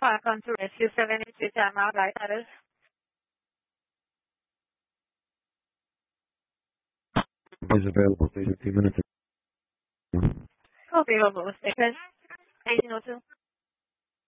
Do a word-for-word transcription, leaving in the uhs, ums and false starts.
Falcon to rescue seven eight three timeout light status. Is available, please, in two minutes. Copy, Robo, station eighteen oh two.